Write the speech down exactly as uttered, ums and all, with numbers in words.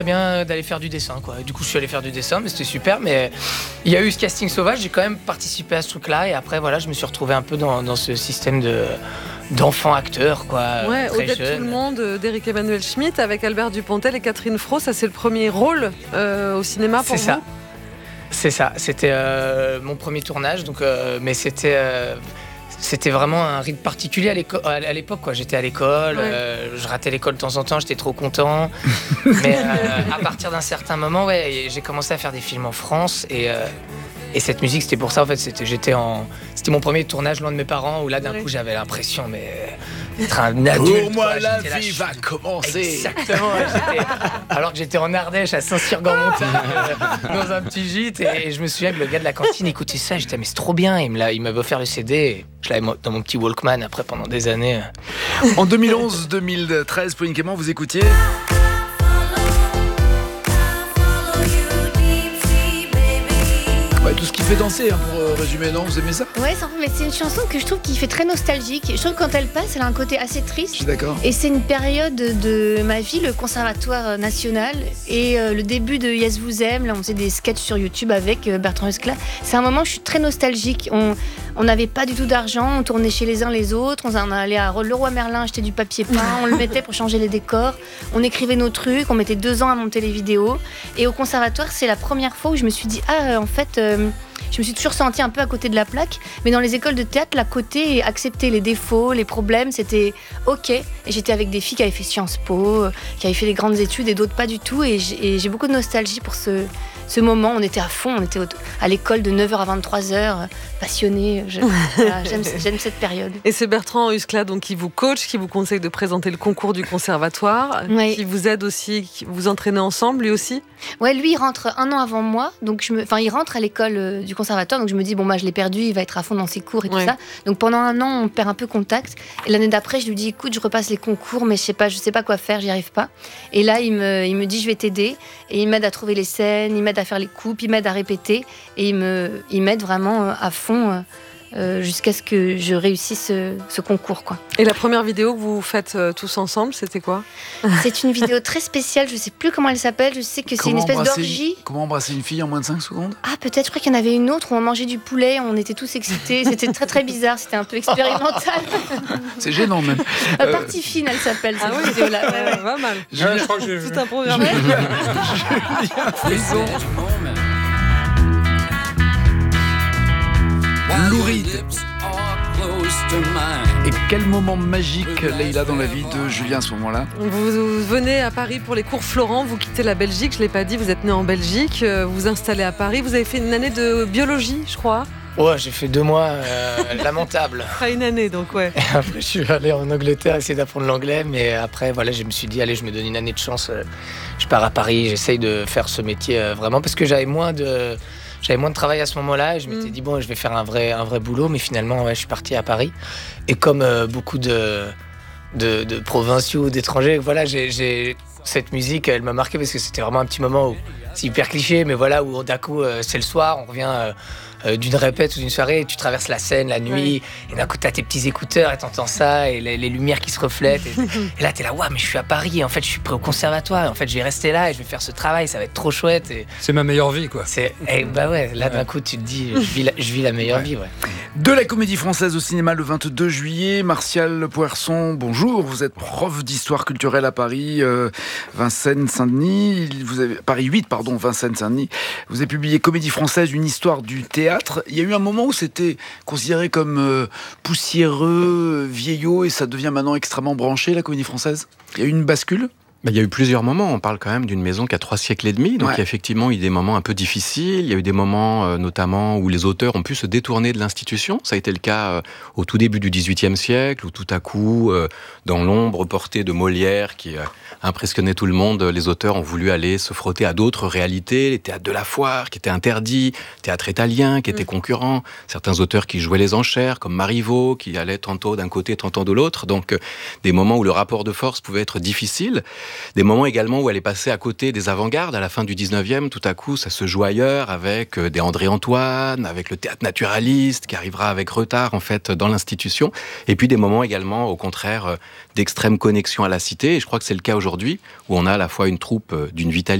bien d'aller faire du dessin, quoi. Du coup, je suis allé faire du dessin, mais c'était super. Mais il y a eu ce casting sauvage, j'ai quand même participé à ce truc-là. Et après, voilà, je me suis retrouvé un peu dans, dans ce système de, d'enfants acteurs, quoi. Ouais, très Odette jeune. Tout le monde d'Éric Emmanuel Schmitt avec Albert Dupontel et Catherine Fro. Ça, c'est le premier rôle euh, au cinéma pour C'est vous. ça. C'est ça. C'était euh, mon premier tournage, donc, euh, mais c'était. Euh, C'était vraiment un rythme particulier à, l'éco- à l'époque, quoi. J'étais à l'école, ouais. euh, je ratais l'école de temps en temps, j'étais trop content. Mais euh, à partir d'un certain moment, ouais, j'ai commencé à faire des films en France et, euh, et cette musique, c'était pour ça en fait. C'était, j'étais en, c'était mon premier tournage loin de mes parents où là d'un ouais. coup j'avais l'impression mais d'être un adulte. Pour moi, quoi. la J'étais vie là, va commencer. Exactement. Ouais, j'étais... Alors que j'étais en Ardèche à Saint-Cyr-Gand-Montagne euh, dans un petit gîte et, et je me souviens que le gars de la cantine écoutait ça. J'étais mais c'est trop bien. Il me l'a, il m'avait offert le C D. Et je l'avais dans mon petit Walkman après pendant des années. En deux mille onze deux mille treize, Pauline Clément, vous écoutiez ouais, tout ce qui fait danser, hein, pour euh, résumer, non? Vous aimez ça? Ouais, c'est, mais c'est une chanson que je trouve qui fait très nostalgique. Je trouve que quand elle passe, elle a un côté assez triste. Je suis d'accord. Et c'est une période de ma vie, le Conservatoire national et euh, le début de Yes Vous Aime. Là, on faisait des sketchs sur YouTube avec euh, Bertrand Ruskla. C'est un moment où je suis très nostalgique. On on n'avait pas du tout d'argent, on tournait chez les uns les autres. On en allait à Leroy Merlin acheter du papier peint, on le mettait pour changer les décors. On écrivait nos trucs, on mettait deux ans à monter les vidéos. Et au Conservatoire, c'est la première fois où je me suis dit ah, en fait. Euh, Je me suis toujours sentie un peu à côté de la plaque, mais dans les écoles de théâtre, la côté accepter les défauts, les problèmes, c'était ok. Et j'étais avec des filles qui avaient fait Sciences Po, qui avaient fait des grandes études et d'autres pas du tout. Et j'ai, et j'ai beaucoup de nostalgie pour ce, ce moment. On était à fond, on était à l'école de neuf heures à vingt-trois heures, passionnés. Je, voilà, j'aime, j'aime cette période. Et c'est Bertrand Ruskla donc, qui vous coach, qui vous conseille de présenter le concours du conservatoire, oui. qui vous aide aussi, qui vous entraînez ensemble, lui aussi? Ouais, lui, il rentre un an avant moi. Donc je me, enfin, il rentre à l'école du conservatoire, donc je me dis bon bah je l'ai perdu, il va être à fond dans ses cours et ouais. tout ça. Donc pendant un an on perd un peu contact. Et l'année d'après je lui dis écoute je repasse les concours mais je sais pas, je sais pas quoi faire, j'y arrive pas. Et là il me, il me dit je vais t'aider et il m'aide à trouver les scènes, il m'aide à faire les coupes, il m'aide à répéter et il me, il m'aide vraiment à fond. Euh, jusqu'à ce que je réussisse ce, ce concours, quoi. Et la première vidéo que vous faites euh, tous ensemble, c'était quoi? C'est une vidéo très spéciale, je sais plus comment elle s'appelle, je sais que comment c'est une espèce d'orgie. Une, comment embrasser une fille en moins de cinq secondes? Ah peut-être, je crois qu'il y en avait une autre où on mangeait du poulet, on était tous excités, c'était très très bizarre, c'était un peu expérimental. C'est gênant même. euh... Partie fine elle s'appelle cette ah, vidéo-là. Ouais, ouais, pas mal. Je, je crois que j'ai vu. Tout un programme. Lou Reed. Et quel moment magique, Leïla, dans la vie de Julien à ce moment-là? Vous venez à Paris pour les cours Florent, vous quittez la Belgique, je ne l'ai pas dit, vous êtes né en Belgique, vous vous installez à Paris, vous avez fait une année de biologie, je crois. Ouais, j'ai fait deux mois euh, lamentables. Pas une année, donc ouais. Et après, je suis allé en Angleterre essayer d'apprendre l'anglais, mais après, voilà, je me suis dit, allez, je me donne une année de chance. Euh, je pars à Paris, j'essaye de faire ce métier euh, vraiment, parce que j'avais moins de... J'avais moins de travail à ce moment-là et je m'étais mmh. dit bon je vais faire un vrai, un vrai boulot mais finalement ouais, je suis parti à Paris et comme euh, beaucoup de, de, de provinciaux, d'étrangers, voilà j'ai, j'ai... cette musique elle m'a marqué parce que c'était vraiment un petit moment où c'est hyper cliché mais voilà où d'un coup euh, c'est le soir, on revient euh, euh, d'une répète ou d'une soirée et tu traverses la scène la nuit oui. et d'un coup t'as tes petits écouteurs et t'entends ça et les, les lumières qui se reflètent et, et là t'es là ouais mais je suis à Paris et en fait je suis prêt au conservatoire et en fait je vais rester là et je vais faire ce travail, ça va être trop chouette et c'est ma meilleure vie quoi. C'est, et bah ouais là ouais. d'un coup tu te dis je vis la, je vis la meilleure ouais. vie ouais. De la Comédie Française au cinéma le vingt-deux juillet, Martial Poirson, bonjour, vous êtes prof d'histoire culturelle à Paris, euh, Vincennes-Saint-Denis, vous avez, Paris huit, pardon, Vincennes-Saint-Denis, vous avez publié Comédie Française, une histoire du théâtre. Il y a eu un moment où c'était considéré comme euh, poussiéreux, vieillot, et ça devient maintenant extrêmement branché, la Comédie Française. Il y a eu une bascule? Bah, il y a eu plusieurs moments. On parle quand même d'une maison qui a trois siècles et demi. Donc, ouais. il y a effectivement eu des moments un peu difficiles. Il y a eu des moments, euh, notamment, où les auteurs ont pu se détourner de l'institution. Ça a été le cas euh, au tout début du dix-huitième siècle, où tout à coup, euh, dans l'ombre portée de Molière, qui euh, impressionnait tout le monde, les auteurs ont voulu aller se frotter à d'autres réalités. Les théâtres de la foire, qui étaient interdits, théâtre italien, qui étaient mmh. concurrents. Certains auteurs qui jouaient les enchères, comme Marivaux, qui allait tantôt d'un côté, tantôt de l'autre. Donc, euh, des moments où le rapport de force pouvait être difficile. Des moments également où elle est passée à côté des avant-gardes à la fin du dix-neuvième. Tout à coup, ça se joue ailleurs avec des André-Antoine, avec le théâtre naturaliste qui arrivera avec retard en fait dans l'institution. Et puis des moments également, au contraire, d'extrême connexion à la cité. Et je crois que c'est le cas aujourd'hui où on a à la fois une troupe d'une vitalité